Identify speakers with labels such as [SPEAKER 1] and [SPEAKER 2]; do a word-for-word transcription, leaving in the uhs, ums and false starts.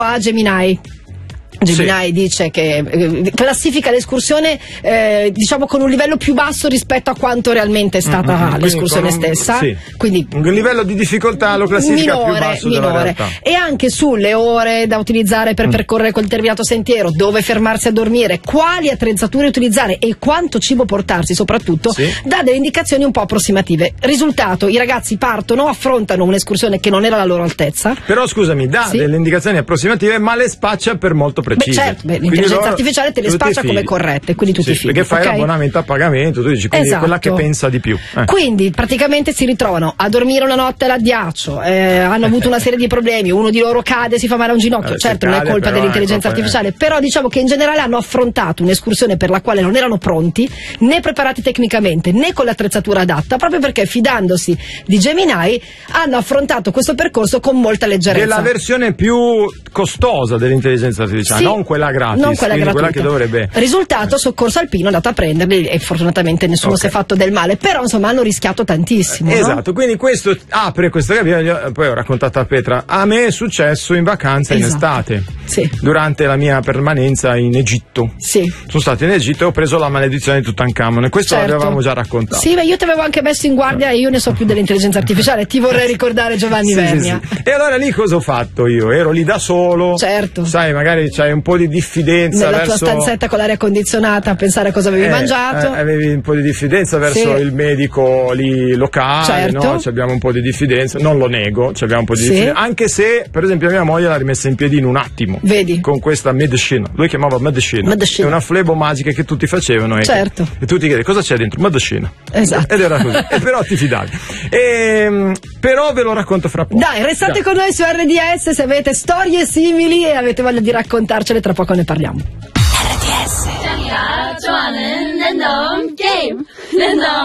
[SPEAKER 1] a Gemini. Gemini sì. dice che eh, classifica l'escursione eh, diciamo con un livello più basso rispetto a quanto realmente è stata mm-hmm. l'escursione un, stessa,
[SPEAKER 2] sì.
[SPEAKER 1] quindi
[SPEAKER 2] un livello di difficoltà lo classifica
[SPEAKER 1] minore,
[SPEAKER 2] più basso
[SPEAKER 1] minore.
[SPEAKER 2] della realtà.
[SPEAKER 1] E anche sulle ore da utilizzare per mm. percorrere quel determinato sentiero, dove fermarsi a dormire, quali attrezzature utilizzare e quanto cibo portarsi soprattutto, sì. dà delle indicazioni un po' approssimative. Risultato, i ragazzi partono, affrontano un'escursione che non era alla loro altezza,
[SPEAKER 2] però scusami, dà sì. delle indicazioni approssimative ma le spaccia per molto precise.
[SPEAKER 1] Beh, certo, beh, l'intelligenza artificiale te le spaccia come corrette, quindi tutti
[SPEAKER 2] sì,
[SPEAKER 1] i figli,
[SPEAKER 2] perché fai
[SPEAKER 1] okay?
[SPEAKER 2] l'abbonamento a pagamento, tu dici, quindi
[SPEAKER 1] esatto.
[SPEAKER 2] è quella che pensa di più. Eh.
[SPEAKER 1] Quindi praticamente si ritrovano a dormire una notte all'addiaccio, eh, hanno avuto una serie di problemi, uno di loro cade, si fa male a un ginocchio, eh, certo non è colpa dell'intelligenza artificiale, è. però diciamo che in generale hanno affrontato un'escursione per la quale non erano pronti, né preparati tecnicamente, né con l'attrezzatura adatta, proprio perché fidandosi di Gemini hanno affrontato questo percorso con molta leggerezza.
[SPEAKER 2] Della versione più costosa dell'intelligenza artificiale,
[SPEAKER 1] sì,
[SPEAKER 2] non quella gratis,
[SPEAKER 1] non quella,
[SPEAKER 2] quella che dovrebbe.
[SPEAKER 1] Risultato, soccorso alpino, è andato a prenderli e fortunatamente nessuno okay. si è fatto del male, però insomma hanno rischiato tantissimo.
[SPEAKER 2] Esatto,
[SPEAKER 1] no?
[SPEAKER 2] quindi questo apre questa capitolo. Poi ho raccontato a Petra, a me è successo in vacanza esatto. in estate,
[SPEAKER 1] sì.
[SPEAKER 2] durante la mia permanenza in Egitto.
[SPEAKER 1] Sì.
[SPEAKER 2] Sono stato in Egitto e ho preso la maledizione di Tutankhamon, e questo
[SPEAKER 1] certo.
[SPEAKER 2] l'avevamo già raccontato.
[SPEAKER 1] Sì, ma io ti avevo anche messo in guardia e io ne so più dell'intelligenza artificiale, ti vorrei ricordare Giovanni
[SPEAKER 2] sì,
[SPEAKER 1] Vernia.
[SPEAKER 2] Sì, sì. E allora lì cosa ho fatto io? Ero lì da solo,
[SPEAKER 1] certo.
[SPEAKER 2] sai, magari c'hai un po' di diffidenza
[SPEAKER 1] nella
[SPEAKER 2] verso...
[SPEAKER 1] tua stanzetta con l'aria condizionata a pensare a cosa avevi
[SPEAKER 2] eh,
[SPEAKER 1] mangiato.
[SPEAKER 2] Eh, avevi un po' di diffidenza verso
[SPEAKER 1] sì.
[SPEAKER 2] il medico lì locale,
[SPEAKER 1] certo.
[SPEAKER 2] no? Ci abbiamo un po' di diffidenza, non lo nego, ci abbiamo un po' di
[SPEAKER 1] sì.
[SPEAKER 2] diffidenza, anche se per esempio mia moglie l'ha rimessa in piedi in un attimo.
[SPEAKER 1] Vedi?
[SPEAKER 2] Con questa medicina, lui chiamava medicina,
[SPEAKER 1] medicina.
[SPEAKER 2] è una flebo magica che tutti facevano e,
[SPEAKER 1] certo.
[SPEAKER 2] che, e tu ti chiedi cosa c'è dentro? Medicina.
[SPEAKER 1] Esatto.
[SPEAKER 2] Ed era così, e però ti fidavi. E, però ve lo racconto fra poco.
[SPEAKER 1] Dai, restate
[SPEAKER 2] Dai.
[SPEAKER 1] con noi su R D S se avete storie simili e avete voglia di raccontarcele, tra poco ne parliamo. R D S.